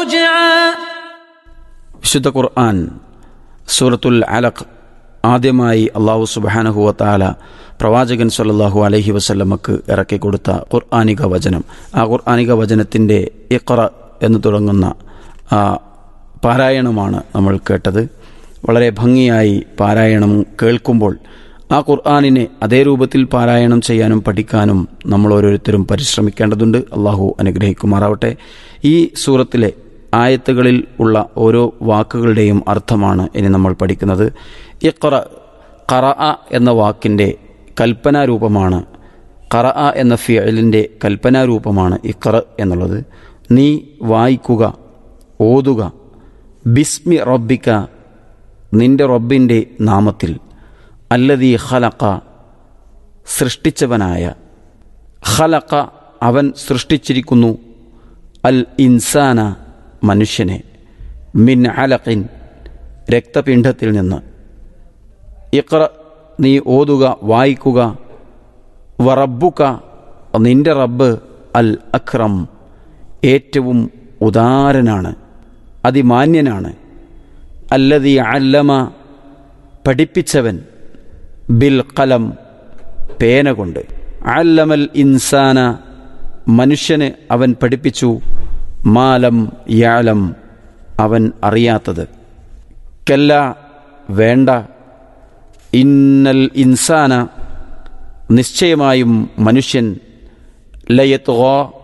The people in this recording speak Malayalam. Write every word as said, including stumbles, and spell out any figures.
رجعا. വിശുദ്ധ ഖുർആൻ സൂറത്തുൽ അലഖ് ആദ്യമായി അല്ലാഹു സുബ്ഹാനഹു വ തആല പ്രവാചകൻ സ്വല്ലല്ലാഹു അലൈഹി വസല്ലമക്ക് ഇറക്കി കൊടുത്ത ഖുർആനിക വചനം. ആ ഖുർആനിക വചനത്തിൻ്റെ ഇഖ്റ എന്ന് തുടങ്ങുന്ന പാരായണമാണ് നമ്മൾ കേട്ടത്. വളരെ ഭംഗിയായി പാരായണം കേൾക്കുമ്പോൾ ആ ഖുർആനിനെ അതേ രൂപത്തിൽ പാരായണം ചെയ്യാനും പഠിക്കാനും നമ്മൾ ഓരോരുത്തരും പരിശ്രമിക്കേണ്ടതുണ്ട്. അള്ളാഹു അനുഗ്രഹിക്കുമാറാവട്ടെ. ഈ സൂറത്തിലെ ആയത്തുകളിൽ ഉള്ള ഓരോ വാക്കുകളുടെയും അർത്ഥമാണ് ഇനി നമ്മൾ പഠിക്കുന്നത്. ഇഖ്റ, ഖറഅ എന്ന വാക്കിൻ്റെ കൽപ്പനാരൂപമാണ്. ഖറഅ എന്ന ഫിഅലിൻ്റെ കൽപ്പനാരൂപമാണ് ഇഖ്റ എന്നുള്ളത്. നീ വായിക്കുക, ഓതുക. ബിസ്മി റബ്ബിക, നിന്റെ റബ്ബിൻ്റെ നാമത്തിൽ. അല്ലദീ ഖലഖ, സൃഷ്ടിച്ചവനായ. ഖലഖ, അവൻ സൃഷ്ടിച്ചിരിക്കുന്നു. അൽ ഇൻസാന, മനുഷ്യനെ. മിൻ അലഖിൻ, രക്തപിണ്ഡത്തിൽ നിന്ന്. ഇഖ്റ, നീ ഓതുക, വായിക്കുക. വറബ്ബുക, നിന്റെ റബ്ബ്. അൽ അക്രം, ഏറ്റവും ഉദാരനാണ്, അതിമാന്യനാണ്. അല്ലദീ അല്ലമ, പഠിപ്പിച്ചവൻ. ബിൽ ഖലം, പേന കൊണ്ട്. അല്ലമൽ ഇൻസാന, മനുഷ്യന് അവൻ പഠിപ്പിച്ചു. മാലം യഅലം, അവൻ അറിയാത്തത്. കല്ല, വേണ്ട. ഇന്നൽ ഇൻസാന, നിശ്ചയമായും മനുഷ്യൻ. ലയത്ഗാ,